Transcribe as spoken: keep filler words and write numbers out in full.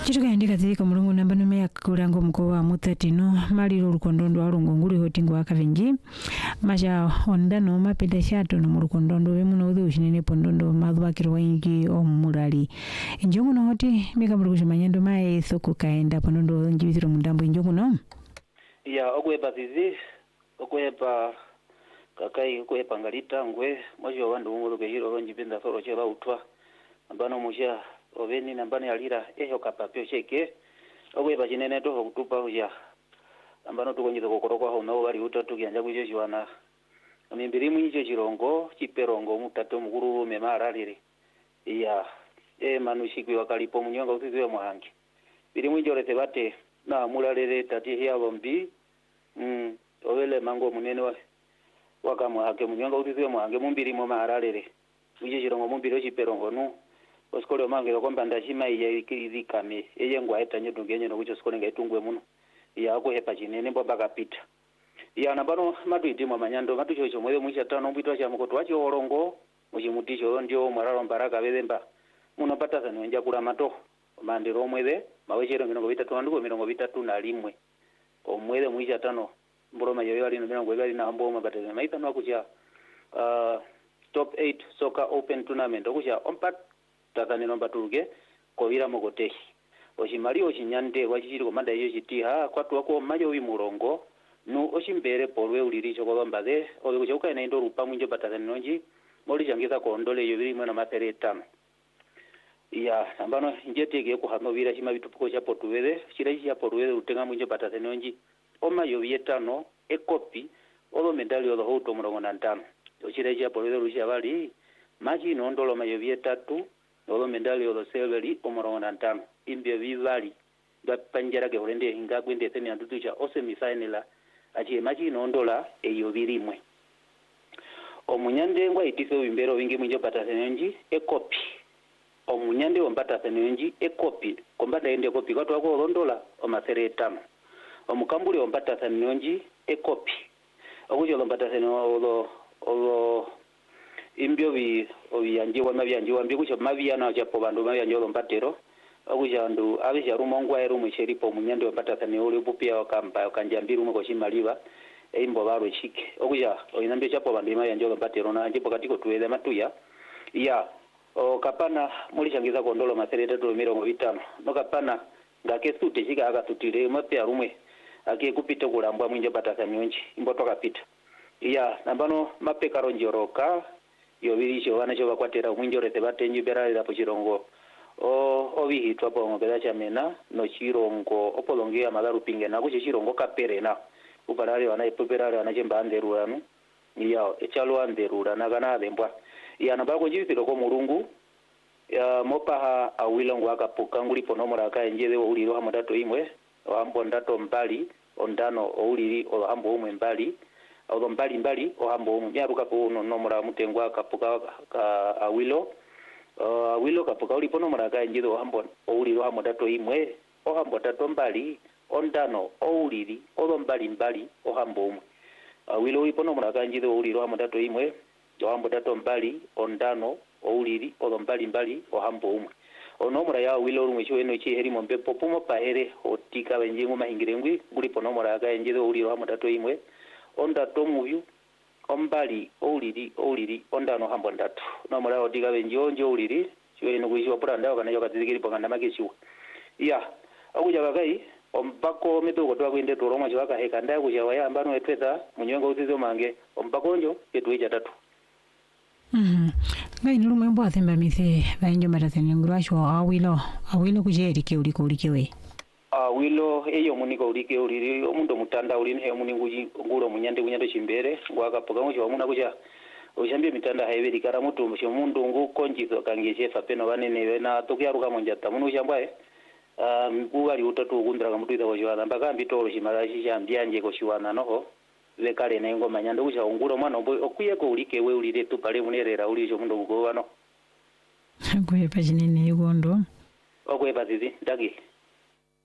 Chitukaendeka zirika mulungu namba nume yakulango mkoa mutatino maliro lukondondo alungunguli hotingo akavinji maja ondano mapenda shato no murukondondo bemuno udhu ushinene pondondo madhwakiro wengi omulali injongu no hoti mika mulugu manyendo mae soko kaenda pondondo njibiziro mundambo injongu no ya okwepa zizi okwepa kakai okwepa ngalita ngwe mwajo wandu ngulu kehiro ronji binda soro chela utwa ambano musha oveni nambani alira eho kapapyo cheke okwepa chinene toho kutupa uja ambano tukonyiza kokorokwa ho nawo bali utatu kyanja kuje chiwana mimbiri mwinje chirongo chiperongo mutatu mukuru memara lire ya e manushikwi wakalipo munyonga utizwe muhangi biri mwinje orete bate na mulalere tati ya bombi mm ovele mango munene wa wakamwa hake munyonga utizwe muhangi mumbiri mo maralere mwinje chirongo mumbiri chiperongo nu oskole mange kwamba ndashima iya ikikame eye ngwa etanye tungenye no kucho skole ngaitungwe muno ya ko hepa chinene mbo bakapita ya nabano matu itimwa manyando matu chocho mwele mwisha tano mbitwa cha mukoto wacho orongo muchimuticho ndio mwaralo mbaraka bebemba muno pata zanu nja kula mato mandiro mwele mawechero ngino bitatu nduko mirongo bitatu na limwe omwele mwisha tano mbroma yoyo ali no mirongo ibali na ambo mabatele maita no kucha uh top eight soccer open tournament okucha ompat tatane nomba turuge kovira mogotehi oshimali oshinyande wachichiri komanda iyo chitiha kwatu wako majo wimurongo nu oshimbere polwe uliricho kolombaze obe kuchauka ina ndo rupa mwinjo patatane nonji moli changiza kondole yo biri mwana mapere tano ya ambano njete ku hano bira shima bitupuko cha potuwele shira cha potuwele utenga mwinjo patatane nonji oma yo bietano e copy olo medali olo hoto murongo na ntano oshira cha polwe rusha bali maji nondolo mayo bietatu olo medali olo silveri umurongo na ntano imbye vivali bapanjara ke urende hinga kwende teni antutucha ose misainela achi maji nondola eyo birimwe omunyande ngwa itise wimbero wingi mwinjo patasenenji e copy omunyande wombata senenji e copy kombanda ende copy kwatu wako rondola omasere tano omukambuli wombata senenji e copy okujo lombata senolo olo imbyo bi obiyanje wa mabiyanje wa mbikucho mabiyana chapo bandu mabiyanje lombatero akujandu abisha rumongwa eru mwisheripo munyande wapatakane uli upupia wakamba wakanjambiru mwako shimaliwa eimbo baro chike okuja oinambio chapo bandu mabiyanje lombatero na njipo katiko tuwele matuya ya o kapana muli changiza kondolo masere tatu mirongo vitano no kapana ngake sute chika akasutire mapya rumwe ake kupita kulambwa mwinje patakane onji imbo toka pita ya nambano mapeka ronjoroka yobiricho wana cho bakwatera mwinjo rete batenji berali apo chirongo o obihitwa po ngobera chamena no chirongo opolongia malaru pinge na kuchi chirongo kaperena uparali wana ipoperali wana chemba anderura no ya echalo anderura na kana dembwa ya nabako jibitiro ko murungu ya mopaha awilongo akapuka nguli ponomora ka enjede uliro hamadato imwe ambo ndato mbali ondano uliri o hambo umwe mbali au mbali mbali ohambo myaruka po no nomora mutengwa kapuka ka awilo uh, awilo kapuka ulipo nomora ka njido ohambo ouliro hambo dato imwe ohambo dato mbali ondano ouliri odo mbali mbali ohambo umwe awilo ulipo nomora ka njido ouliro hambo dato imwe ohambo dato mbali ondano ouliri odo mbali mbali ohambo umwe onomora ya awilo rumwe chiweno chi heri mombe popumo pahere otika benjingu mahingirengwi ulipo nomora ka njido ouliro hambo dato imwe onda tomuyu ombali ouliri ouliri onda no hambo ndatu no mala odiga benji onje ouliri chiwe no kuishi wapuranda wakana yoka tizikiri panganda makeshiwa ya akuja bakai ombako medo gotwa kwende to roma chiwaka heka nda kuja waya ambano etweza munyonga utizo mange ombako njo yetu ija tatu mhm ngai nulu mwembo athemba mise banjo maratheni ngurasho awilo awilo kujeri ke uliko ulikewe Ah uh, wilo eyo muniko ulike uliri omundo mutanda ulini he muninguji nguro munyande kunyando chimbere ngwaka poka ngo wamuna kuja ushambye mitanda haibiri kara mutu musho mundu ngu konjizo kangeje fa peno banene na tokyaruka monjata munu shambwae ah mbugali utatu kundira ka mutu ida wajwana mpaka mbitoro shimarashi shambiyanje ko shiwana noho le kale na ngo manyando kuja nguro mwana okuye ko ulike we ulire tu pale munerera ulijo mundu ugo wano kwe pajinene yugondo okwe pazizi ndagi